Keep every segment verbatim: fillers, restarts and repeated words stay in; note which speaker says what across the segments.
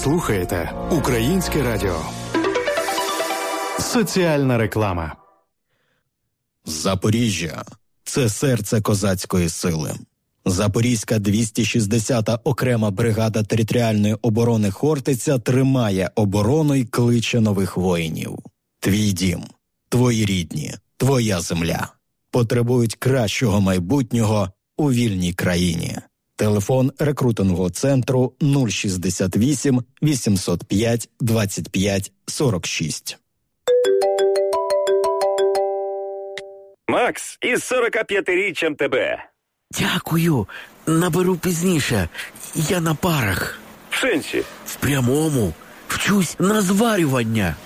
Speaker 1: слухаєте Українське радіо. Соціальна реклама.
Speaker 2: Запоріжжя – це серце козацької сили. Запорізька двісті шістдесята окрема бригада територіальної оборони «Хортиця» тримає оборону й кличе нових воїнів. Твій дім, твої рідні, твоя земля потребують кращого майбутнього у вільній країні. Телефон рекрутингового центру нуль шістдесят вісім вісімсот п'ять двадцять п'ять сорок шість.
Speaker 3: Макс, із сорокап'ятиріччям тебе.
Speaker 4: Дякую. Наберу пізніше. Я на парах.
Speaker 3: В сенсі?
Speaker 4: В прямому. Вчусь на зварювання.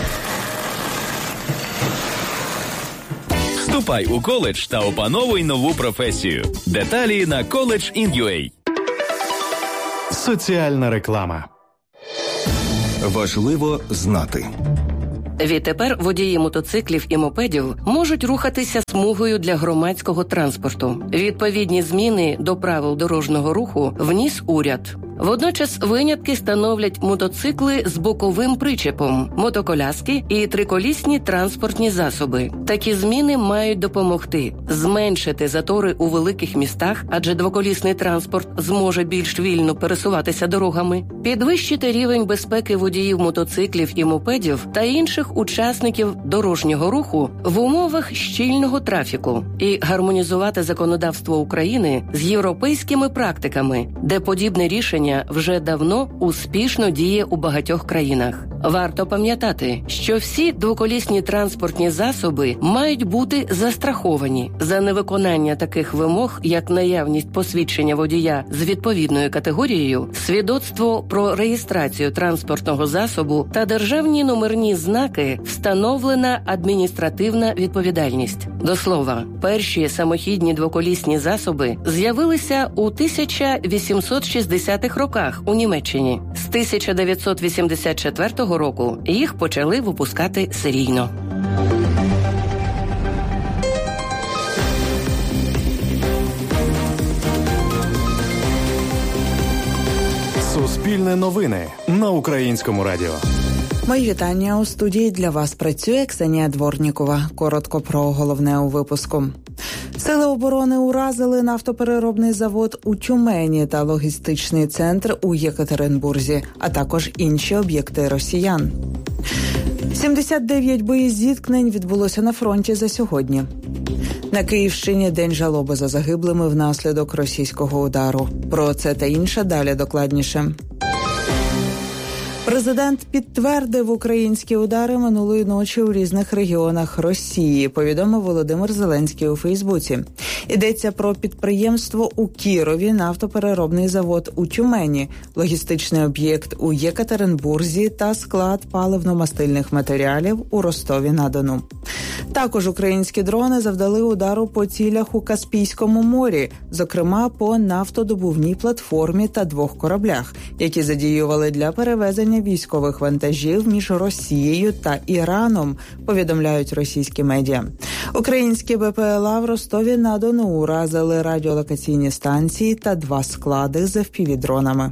Speaker 5: Вступай у коледж та опановуй нову професію. Деталі на коледж точка ін ю ей.
Speaker 1: Соціальна реклама.
Speaker 2: Важливо знати.
Speaker 6: Відтепер водії мотоциклів і мопедів можуть рухатися смугою для громадського транспорту. Відповідні зміни до правил дорожнього руху вніс уряд. Водночас винятки становлять мотоцикли з боковим причепом, мотоколяски і триколісні транспортні засоби. Такі зміни мають допомогти зменшити затори у великих містах, адже двоколісний транспорт зможе більш вільно пересуватися дорогами, підвищити рівень безпеки водіїв мотоциклів і мопедів та інших учасників дорожнього руху в умовах щільного трафіку і гармонізувати законодавство України з європейськими практиками, де подібне рішення вже давно успішно діє у багатьох країнах. Варто пам'ятати, що всі двоколісні транспортні засоби мають бути застраховані. За невиконання таких вимог, як наявність посвідчення водія з відповідною категорією, свідоцтво про реєстрацію транспортного засобу та державні номерні знаки, встановлена адміністративна відповідальність. До слова, перші самохідні двоколісні засоби з'явилися у тисяча вісімсот шістдесятих роках у Німеччині. З тисяча дев'ятсот вісімдесят четвертого року їх почали випускати серійно.
Speaker 1: Суспільне новини на Українському радіо.
Speaker 7: Мої вітання. У студії для вас працює Ксенія Дворнікова. Коротко про головне у випуску. Сили оборони уразили нафтопереробний завод у Тюмені та логістичний центр у Єкатеринбурзі, а також інші об'єкти росіян. сімдесят дев'ять боєзіткнень відбулося на фронті за сьогодні. На Київщині день жалоби за загиблими внаслідок російського удару. Про це та інше далі докладніше. Президент підтвердив українські удари минулої ночі у різних регіонах Росії, повідомив Володимир Зеленський у Фейсбуці. Йдеться про підприємство у Кірові, нафтопереробний завод у Тюмені, логістичний об'єкт у Єкатеринбурзі та склад паливно-мастильних матеріалів у Ростові-на-Дону. Також українські дрони завдали удару по цілях у Каспійському морі, зокрема по нафтодобувній платформі та двох кораблях, які задіювали для перевезення військових вантажів між Росією та Іраном, повідомляють російські медіа. Українські БПЛА в Ростові-на-Дону уразили радіолокаційні станції та два склади з еф пі ві-дронами.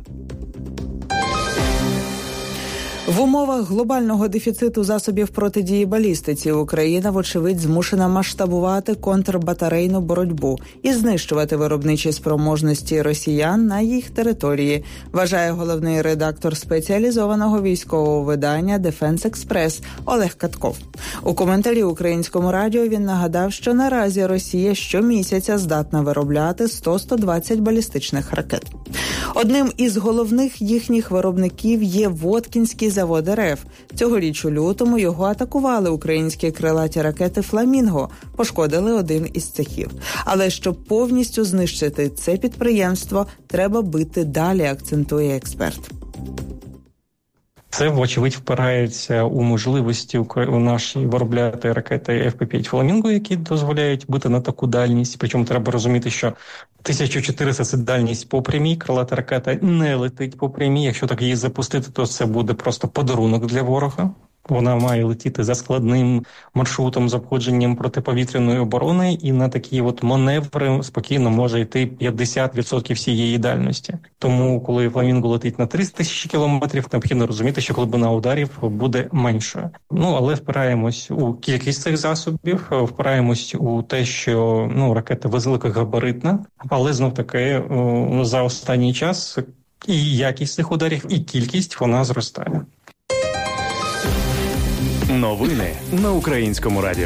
Speaker 7: В умовах глобального дефіциту засобів протидії балістиці Україна, вочевидь, змушена масштабувати контрбатарейну боротьбу і знищувати виробничі спроможності росіян на їх території, вважає головний редактор спеціалізованого військового видання «Дефенс Експрес» Олег Катков. У коментарі Українському радіо він нагадав, що наразі Росія щомісяця здатна виробляти сто - сто двадцять балістичних ракет. Одним із головних їхніх виробників є Воткінський завод ер еф. Цьогоріч у лютому його атакували українські крилаті ракети «Фламінго», пошкодили один із цехів. Але щоб повністю знищити це підприємство, треба бити далі, акцентує експерт.
Speaker 8: Це, вочевидь, впирається у можливості у наші виробляти ракети еф пі п'ять «Фламінго», які дозволяють бити на таку дальність. Причому треба розуміти, що тисяча чотириста – це дальність по прямій, крилата ракета не летить по прямій. Якщо так її запустити, то це буде просто подарунок для ворога. Вона має летіти за складним маршрутом з обходженням протиповітряної оборони, і на такі от маневри спокійно може йти п'ятдесят відсотків всієї дальності. Тому, коли «Фламінго» летить на триста тисяч кілометрів, необхідно розуміти, що глибина ударів буде меншою. Ну, але впираємось у кількість цих засобів, впираємось у те, що ну, ракета великогабаритна, але знов-таки за останній час і якість цих ударів, і кількість вона зростає.
Speaker 1: Новини на Українському радіо.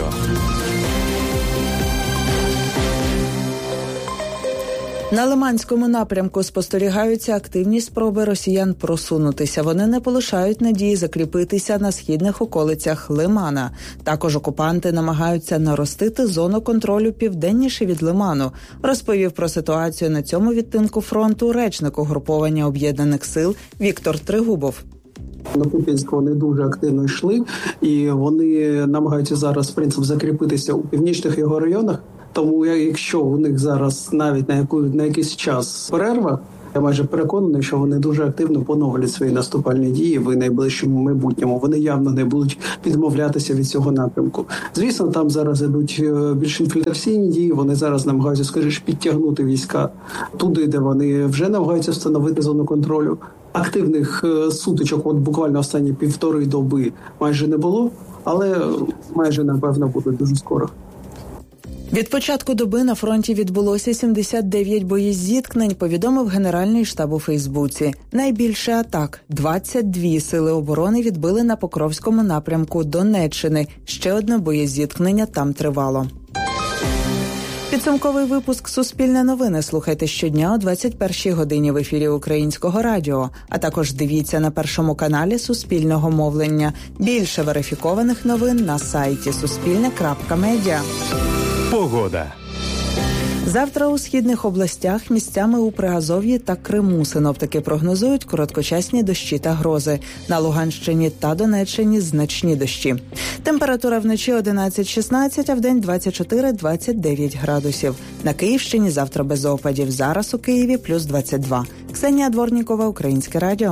Speaker 7: На Лиманському напрямку спостерігаються активні спроби росіян просунутися. Вони не полишають надії закріпитися на східних околицях Лимана. Також окупанти намагаються наростити зону контролю південніше від Лиману, розповів про ситуацію на цьому відтинку фронту речник угруповання Об'єднаних сил Віктор Тригубов.
Speaker 9: На Куп'янськ вони дуже активно йшли, і вони намагаються зараз, в принципі, закріпитися у північних його районах. Тому якщо у них зараз навіть на яку на якийсь час перерва, я майже переконаний, що вони дуже активно поновлять свої наступальні дії в найближчому майбутньому. Вони явно не будуть відмовлятися від цього напрямку. Звісно, там зараз ідуть більш інфільтраційні дії. Вони зараз намагаються, скажімо, підтягнути війська туди, де вони вже намагаються встановити зону контролю. Активних сутичок, от буквально останні півтори доби, майже не було, але майже, напевно, буде дуже скоро.
Speaker 7: Від початку доби на фронті відбулося сімдесят дев'ять боєзіткнень, повідомив Генеральний штаб у Фейсбуці. Найбільше атак – двадцять дві сили оборони відбили на Покровському напрямку Донеччини. Ще одне боєзіткнення там тривало. Підсумковий випуск «Суспільне новини» слухайте щодня о двадцять першій годині в ефірі Українського радіо, а також дивіться на Першому каналі Суспільного мовлення. Більше верифікованих новин на сайті суспільне крапка медіа.
Speaker 1: Погода.
Speaker 7: Завтра у східних областях місцями у Приазов'ї та Криму синоптики прогнозують короткочасні дощі та грози. На Луганщині та Донеччині значні дощі. Температура вночі одинадцять-шістнадцять, а вдень двадцять чотири - двадцять дев'ять градусів. На Київщині завтра без опадів. Зараз у Києві плюс двадцять два. Ксенія Дворнікова, Українське радіо.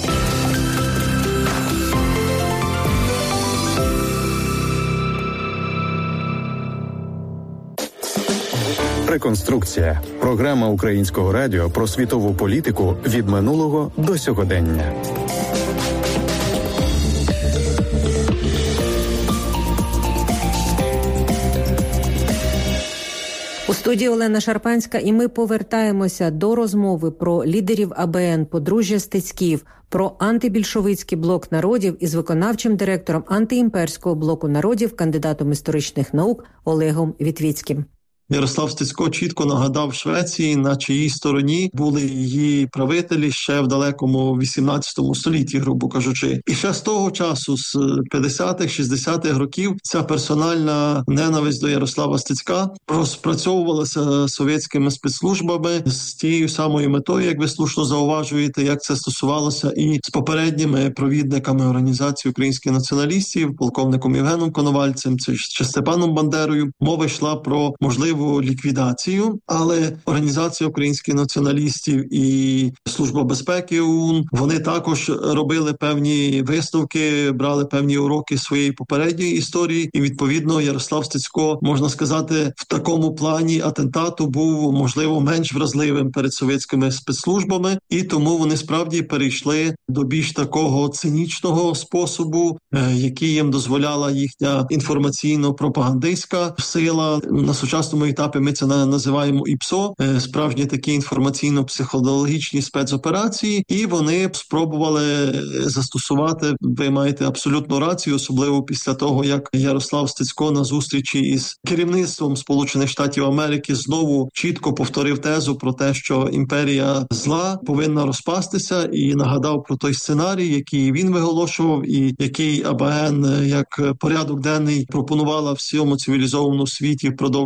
Speaker 1: Реконструкція. Програма Українського радіо про світову політику від минулого до сьогодення.
Speaker 10: У студії Олена Шарпанська, і ми повертаємося до розмови про лідерів АБН подружжя Стецьків, про антибільшовицький блок народів із виконавчим директором антиімперського блоку народів, кандидатом історичних наук Олегом Вітвіцьким.
Speaker 11: Ярослав Стецько чітко нагадав Швеції, на чиїй стороні були її правителі ще в далекому вісімнадцятому столітті, грубо кажучи. І ще з того часу, з п'ятдесятих, шістдесятих років, ця персональна ненависть до Ярослава Стецька розпрацьовувалася совєтськими спецслужбами з тією самою метою, як ви слушно зауважуєте, як це стосувалося і з попередніми провідниками організації українських націоналістів, полковником Євгеном Коновальцем чи Степаном Бандерою. Мова йшла про можливу ліквідацію, але Організація українських націоналістів і Служба безпеки ОУН, вони також робили певні висновки, брали певні уроки своєї попередньої історії, і відповідно Ярослав Стецько, можна сказати, в такому плані атентату був, можливо, менш вразливим перед совєтськими спецслужбами, і тому вони справді перейшли до більш такого цинічного способу, який їм дозволяла їхня інформаційно-пропагандистська сила. На сучасному етапі ми це називаємо ІПСО, справжні такі інформаційно-психологічні спецоперації, і вони спробували застосувати, ви маєте абсолютну рацію, особливо після того, як Ярослав Стецько на зустрічі із керівництвом Сполучених Штатів Америки знову чітко повторив тезу про те, що імперія зла повинна розпастися, і нагадав про той сценарій, який він виголошував і який АБН як порядок денний пропонувала всьому цивілізованому світі впродовж цієї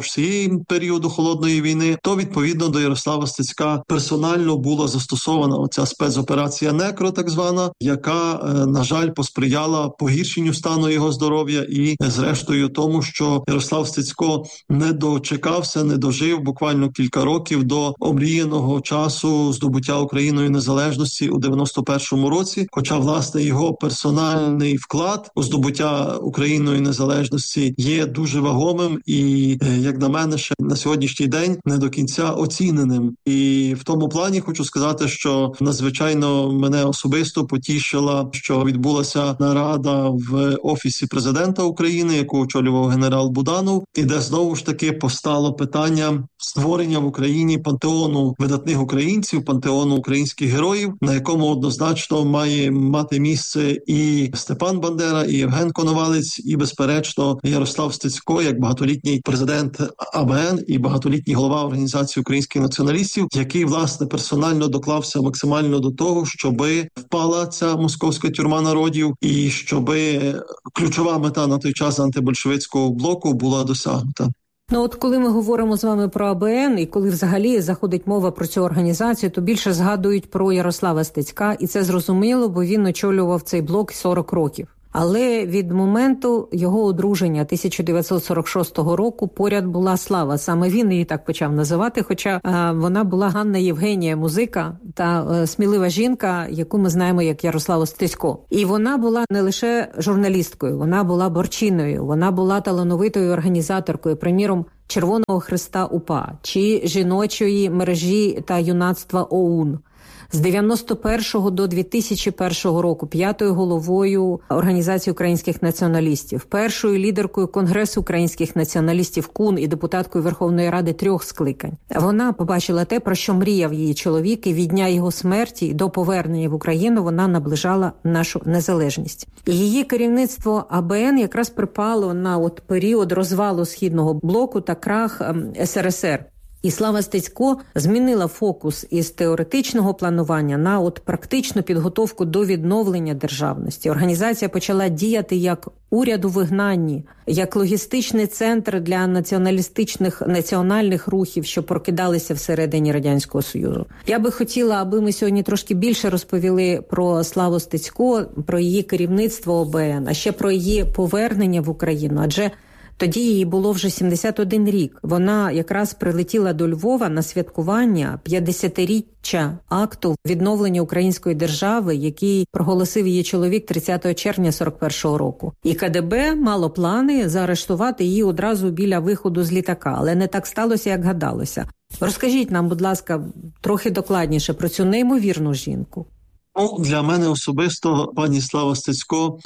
Speaker 11: кінці періоду Холодної війни, то відповідно до Ярослава Стецька персонально була застосована оця спецоперація «Некро», так звана, яка, на жаль, посприяла погіршенню стану його здоров'я і, зрештою, тому, що Ярослав Стецько не дочекався, не дожив буквально кілька років до омріяного часу здобуття Україною незалежності у дев'яносто першому році, хоча, власне, його персональний вклад у здобуття Україною незалежності є дуже вагомим і, як на мене, ще на сьогоднішній день не до кінця оціненим. І в тому плані хочу сказати, що надзвичайно мене особисто потішила, що відбулася нарада в Офісі президента України, яку очолював генерал Буданов, і де знову ж таки постало питання створення в Україні пантеону видатних українців, пантеону українських героїв, на якому однозначно має мати місце і Степан Бандера, і Євген Коновалець, і, безперечно, Ярослав Стецько, як багатолітній президент А Б Н і багатолітній голова Організації українських націоналістів, який, власне, персонально доклався максимально до того, щоби впала ця московська тюрма народів і щоби ключова мета на той час антибольшевицького блоку була досягнута.
Speaker 10: Ну от коли ми говоримо з вами про А Б Н і коли взагалі заходить мова про цю організацію, то більше згадують про Ярослава Стецька, і це зрозуміло, бо він очолював цей блок сорок років. Але від моменту його одруження тисяча дев'ятсот сорок шостого року поряд була Слава. Саме він її так почав називати, хоча е, вона була Ганна Євгенія, музика та е, смілива жінка, яку ми знаємо як Ярослава Стецько. І вона була не лише журналісткою, вона була борчиною, вона була талановитою організаторкою, приміром, Червоного Хреста УПА чи жіночої мережі та юнацтва О У Н. З дев'яносто першого до дві тисячі першого року п'ятою головою Організації українських націоналістів, першою лідеркою Конгресу українських націоналістів КУН і депутаткою Верховної Ради трьох скликань. Вона побачила те, про що мріяв її чоловік, і від дня його смерті до повернення в Україну вона наближала нашу незалежність. І її керівництво А Б Н якраз припало на от період розвалу Східного блоку та крах С Р С Р. І Слава Стецько змінила фокус із теоретичного планування на от практичну підготовку до відновлення державності. Організація почала діяти як уряд у вигнанні, як логістичний центр для націоналістичних національних рухів, що прокидалися всередині Радянського Союзу. Я би хотіла, аби ми сьогодні трошки більше розповіли про Славу Стецько, про її керівництво О Б Н, а ще про її повернення в Україну, адже тоді їй було вже сімдесят один рік. Вона якраз прилетіла до Львова на святкування п'ятдесятиріччя акту відновлення української держави, який проголосив її чоловік тридцятого червня сорок першого року. І Ка Де Бе мало плани заарештувати її одразу біля виходу з літака, але не так сталося, як гадалося. Розкажіть нам, будь ласка, трохи докладніше про цю неймовірну жінку.
Speaker 11: Ну, для мене особисто пані Слава Стецько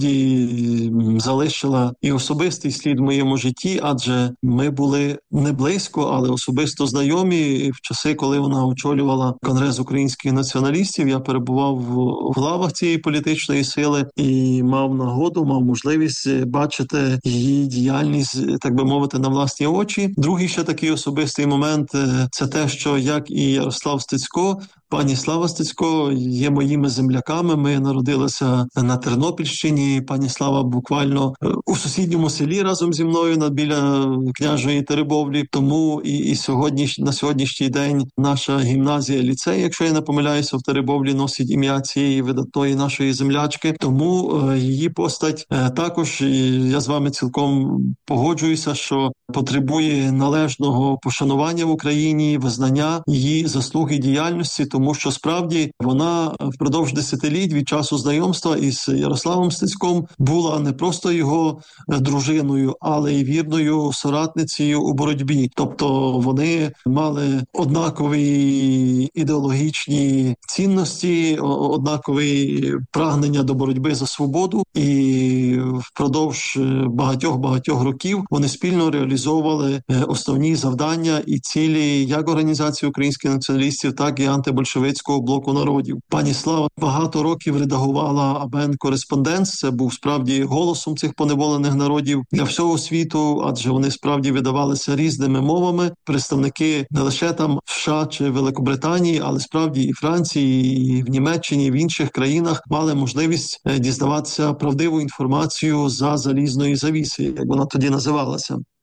Speaker 11: справді залишила і особистий слід в моєму житті, адже ми були не близько, але особисто знайомі в часи, коли вона очолювала Конгрес українських націоналістів. Я перебував в лавах цієї політичної сили і мав нагоду, мав можливість бачити її діяльність, так би мовити, на власні очі. Другий ще такий особистий момент – це те, що як і Ярослав Стецько, пані Слава Стецько є моїми земляками. Ми народилися на Тернопільщині. Пані Слава буквально у сусідньому селі разом зі мною біля Княжої Теребовлі. Тому і, і сьогодні, на сьогоднішній день наша гімназія, ліцей, якщо я не помиляюся, в Теребовлі носить ім'я цієї видатної нашої землячки. Тому е, її постать е, також, я з вами цілком погоджуюся, що потребує належного пошанування в Україні, визнання її заслуги діяльності, тому що справді вона впродовж десятиліть від часу знайомства із Ярославом Стецьком була не просто його дружиною, але й вірною соратницею у боротьбі. Тобто вони мали однакові ідеологічні цінності, однакові прагнення до боротьби за свободу, і впродовж багатьох-багатьох років вони спільно реалізовували основні завдання і цілі як Організації українських націоналістів, так і антибольшевицького блоку народів. Пані Слава багато років редагувала А Б Н-кореспонденс. Це був справді голосом цих поневолених народів для всього світу, адже вони справді видавалися різними мовами. Представники не лише там в США чи Великобританії, але справді і Франції, і в Німеччині, і в інших країнах мали можливість дізнаватися правдиву інформацію за залізної завіси, як вона тоді називалася.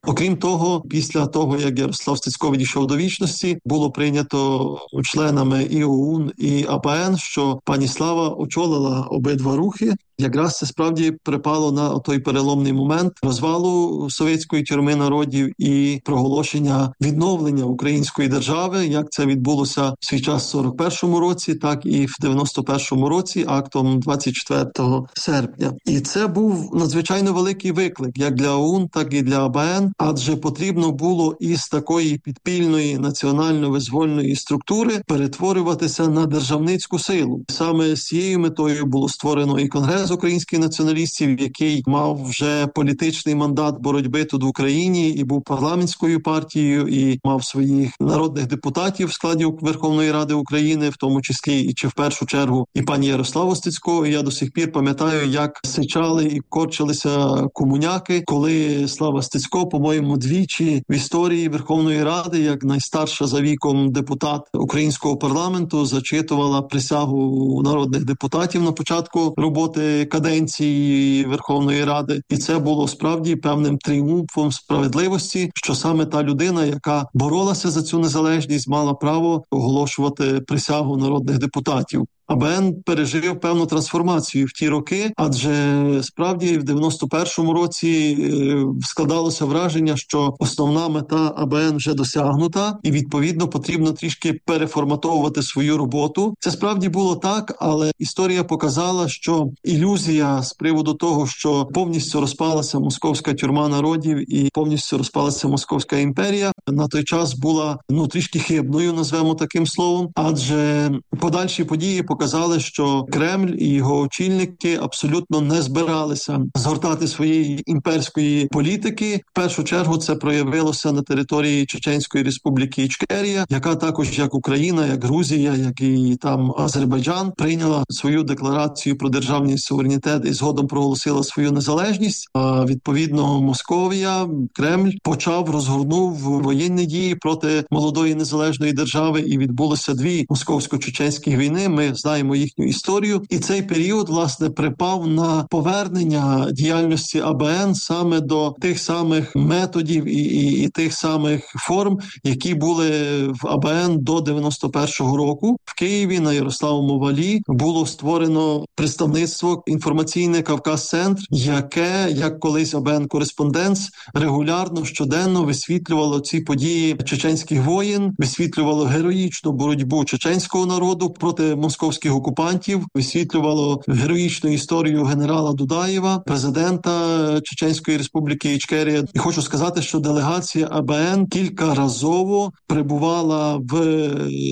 Speaker 11: Окрім того, після того, як Ярослав Стецько відійшов до вічності, було прийнято членами і ОУН, і АБН, що пані Слава очолила обидва рухи. Якраз це справді припало на той переломний момент розвалу совєтської тюрми народів і проголошення відновлення української держави, як це відбулося в свій час в сорок першому році, так і в дев'яносто першому році, актом двадцять четвертого серпня. І це був надзвичайно великий виклик, як для ОУН, так і для АБН, адже потрібно було із такої підпільної національно-визвольної структури перетворюватися на державницьку силу. Саме з цією метою було створено і Конгрес з українських націоналістів, який мав вже політичний мандат боротьби тут в Україні і був парламентською партією, і мав своїх народних депутатів в складі Верховної Ради України, в тому числі і чи в першу чергу і пані Ярославу Стецько. І я до сих пір пам'ятаю, як сичали і корчилися комуняки, коли Слава Стецько, по-моєму, двічі в історії Верховної Ради, як найстарша за віком депутат українського парламенту, зачитувала присягу народних депутатів на початку роботи каденції Верховної Ради. І це було справді певним тріумфом справедливості, що саме та людина, яка боролася за цю незалежність, мала право оголошувати присягу народних депутатів. АБН пережив певну трансформацію в ті роки, адже справді в дев'яносто першому році складалося враження, що основна мета АБН вже досягнута, і відповідно потрібно трішки переформатовувати свою роботу. Це справді було так, але історія показала, що ілюзія з приводу того, що повністю розпалася московська тюрма народів і повністю розпалася московська імперія, на той час була ну трішки хибною, назвемо таким словом, адже подальші події показали, що Кремль і його очільники абсолютно не збиралися згортати своєї імперської політики. В першу чергу це проявилося на території Чеченської республіки Ічкерія, яка також, як Україна, як Грузія, як і там Азербайджан, прийняла свою декларацію про державний суверенітет і згодом проголосила свою незалежність. А відповідно Московія, Кремль почав, розгорнув воєнні дії проти молодої незалежної держави, і відбулося дві московсько-чеченські війни. Ми знаємо їхню історію, і цей період, власне, припав на повернення діяльності АБН саме до тих самих методів і, і, і тих самих форм, які були в АБН до дев'яносто першого року. В Києві на Ярославому Валі було створено представництво інформаційне «Кавказ-центр», яке, як колись АБН-кореспонденс, регулярно, щоденно висвітлювало ці події чеченських воєн, висвітлювало героїчну боротьбу чеченського народу проти московських окупантів, висвітлювало героїчну історію генерала Дудаєва, президента Чеченської республіки Ічкерія. І хочу сказати, що делегація АБН кількаразово прибувала в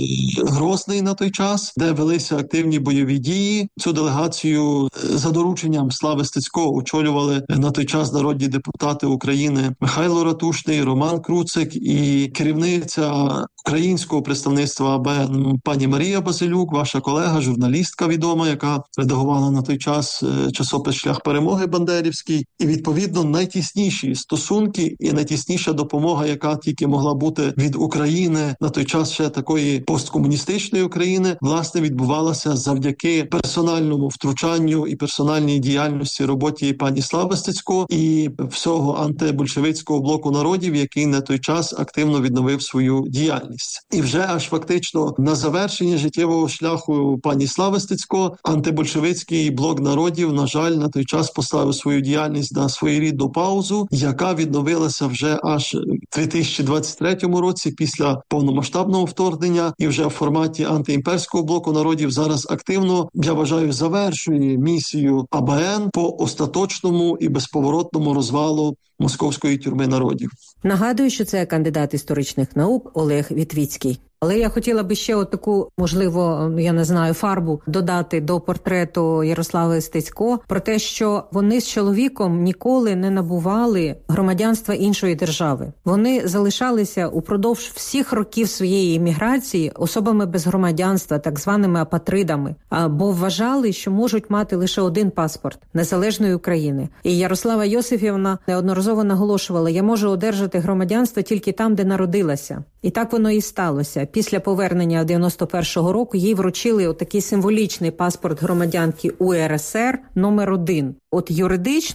Speaker 11: Грозний на той час, де велися активні бойові дії. Цю делегацію за дорученням Слави Стецько очолювали на той час народні депутати України Михайло Ратушний, Роман Круцик і керівниця українського представництва АБН пані Марія Базилюк, ваша колега, журналістка відома, яка редагувала на той час часопис «Шлях перемоги» бандерівський. І, відповідно, найтісніші стосунки і найтісніша допомога, яка тільки могла бути від України на той час ще такої посткомуністичної України, власне, відбувалася завдяки персональному втручанню і персональній діяльності роботі пані Слави Стецько і всього антибольшевицького блоку народів, який на той час активно відновив свою діяльність. І вже аж фактично на завершенні життєвого шляху пані Слави Стецько антибольшевицький блок народів, на жаль, на той час поставив свою діяльність на своєрідну паузу, яка відновилася вже аж в дві тисячі двадцять третьому році після повномасштабного вторгнення, і вже в форматі антиімперського блоку народів зараз активно, я вважаю, завершує місію АБН по остаточному і безповоротному розвалу московської тюрми народів.
Speaker 10: Нагадую, що це кандидат історичних наук Олег Вітвіцький. Але я хотіла би ще отаку, можливо, я не знаю, фарбу додати до портрету Ярослави Стецько про те, що вони з чоловіком ніколи не набували громадянства іншої держави. Вони залишалися упродовж всіх років своєї еміграції особами без громадянства, так званими апатридами, бо вважали, що можуть мати лише один паспорт – незалежної України. І Ярослава Йосифівна неодноразово наголошувала: я можу одержати громадянство тільки там, де народилася. І так воно і сталося. Після повернення дев'яносто першого року їй вручили отакий символічний паспорт громадянки УРСР номер один. От юридично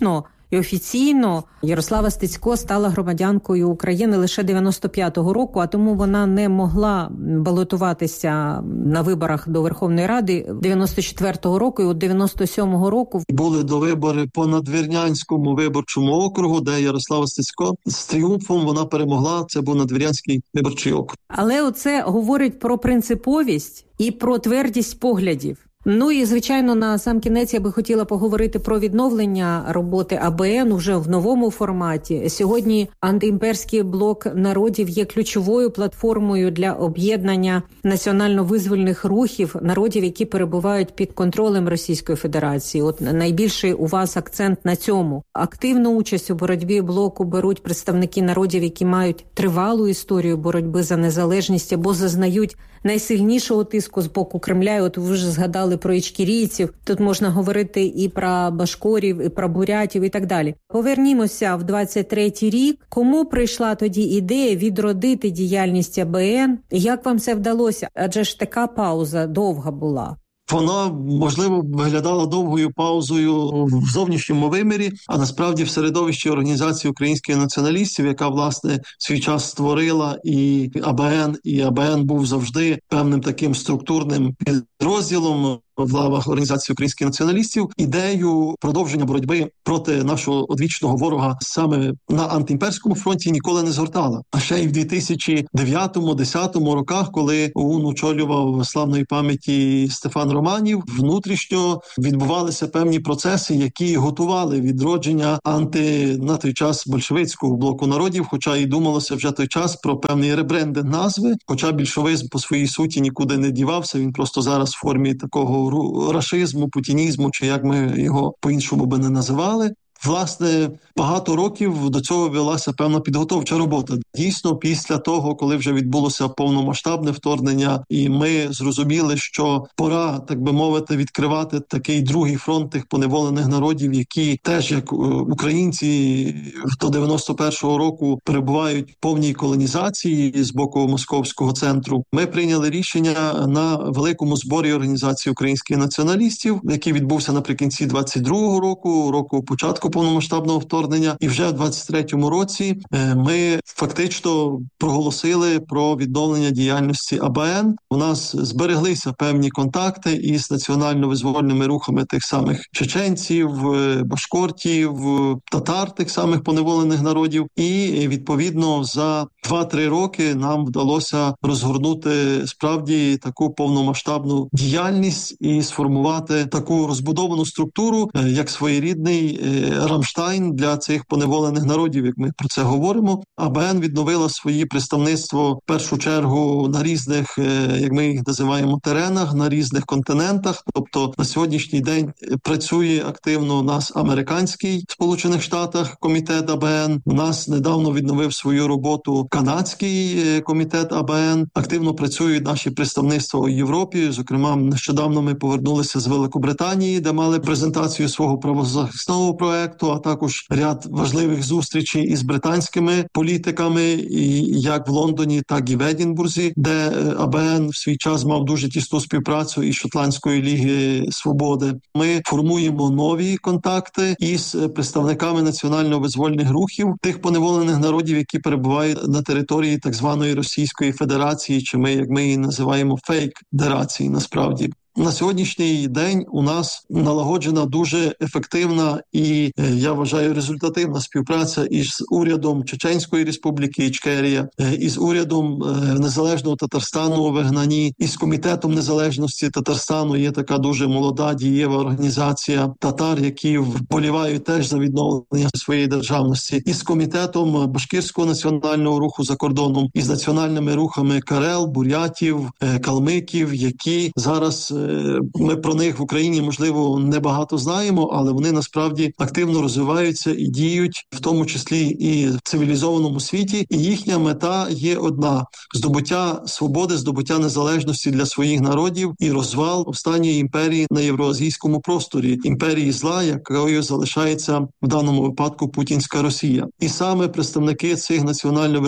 Speaker 10: І офіційно Ярослава Стецько стала громадянкою України лише дев'яносто п'ятого року, а тому вона не могла балотуватися на виборах до Верховної Ради дев'яносто четвертого року і от дев'яносто сьомого року.
Speaker 11: Були до вибори по Надвірнянському виборчому округу, де Ярослава Стецько з тріумфом вона перемогла. Це був Надвірнянський виборчий округ.
Speaker 10: Але оце говорить про принциповість і про твердість поглядів. Ну і, звичайно, на сам кінець я би хотіла поговорити про відновлення роботи А Б Н уже в новому форматі. Сьогодні антиімперський блок народів є ключовою платформою для об'єднання національно-визвольних рухів народів, які перебувають під контролем Російської Федерації. От найбільший у вас акцент на цьому. Активну участь у боротьбі блоку беруть представники народів, які мають тривалу історію боротьби за незалежність або зазнають найсильнішого тиску з боку Кремля. От ви вже згадали про ічкерійців. Тут можна говорити і про башкорів, і про бурятів, і так далі. Повернімося в двадцять третій рік. Кому прийшла тоді ідея відродити діяльність А Б Н? Як вам це вдалося? Адже ж така пауза довга була.
Speaker 11: Вона, можливо, виглядала довгою паузою в зовнішньому вимірі, а насправді в середовищі Організації українських націоналістів, яка, власне, в свій час створила і А Б Н, і А Б Н був завжди певним таким структурним підрозділом в лавах Організації українських націоналістів, ідею продовження боротьби проти нашого одвічного ворога саме на антиімперському фронті ніколи не згортала. А ще й в дві тисячі дев'ятому-десятому роках, коли ОУН очолював славної пам'яті Стефан Романів, внутрішньо відбувалися певні процеси, які готували відродження анти на той час большевицького блоку народів, хоча і думалося вже той час про певний ребрендинг назви, хоча більшовизм по своїй суті нікуди не дівався, він просто зараз в формі такого рашизму, путінізму, чи як ми його по-іншому би не називали. Власне, багато років до цього велася певна підготовча робота. Дійсно, після того, коли вже відбулося повномасштабне вторгнення, і ми зрозуміли, що пора, так би мовити, відкривати такий другий фронт тих поневолених народів, які теж, як українці до дев'яносто першого року перебувають в повній колонізації з боку Московського центру, ми прийняли рішення на великому зборі Організації українських націоналістів, який відбувся наприкінці двадцять другого року, року початку повномасштабного вторгнення, і вже в двадцять третьому році ми фактично проголосили про відновлення діяльності А Б Н. У нас збереглися певні контакти із національно-визвольними рухами тих самих чеченців, башкортів, татар, тих самих поневолених народів. І, відповідно, за два-три роки нам вдалося розгорнути справді таку повномасштабну діяльність і сформувати таку розбудовану структуру, як своєрідний Рамштайн для цих поневолених народів, як ми про це говоримо. А Б Н відновила свої представництво в першу чергу на різних, як ми їх називаємо, теренах, на різних континентах. Тобто на сьогоднішній день працює активно у нас американський в Сполучених Штатах комітет А Б Н. У нас недавно відновив свою роботу канадський комітет А Б Н. Активно працюють наші представництва у Європі. Зокрема, нещодавно ми повернулися з Великобританії, де мали презентацію свого правозахисного проекту, а також ряд важливих зустрічей із британськими політиками, і як в Лондоні, так і в Едінбурзі, де А Б Н в свій час мав дуже тісну співпрацю із Шотландської ліги свободи. Ми формуємо нові контакти із представниками національно-визвольних рухів тих поневолених народів, які перебувають на території так званої Російської Федерації, чи ми, як ми її називаємо, фейк-дерації насправді. На сьогоднішній день у нас налагоджена дуже ефективна і, я вважаю, результативна співпраця із урядом Чеченської Республіки Ічкерія, із урядом Незалежного Татарстану у вигнанні, із Комітетом Незалежності Татарстану. Є така дуже молода дієва організація татар, які вболівають теж за відновлення своєї державності, із Комітетом Башкирського національного руху за кордоном, із національними рухами карел, бурятів, калмиків, які зараз... Ми про них в Україні, можливо, небагато знаємо, але вони насправді активно розвиваються і діють, в тому числі і в цивілізованому світі. І їхня мета є одна – здобуття свободи, здобуття незалежності для своїх народів і розвал останньої імперії на євроазійському просторі, імперії зла, якою залишається в даному випадку путінська Росія. І саме представники цих національно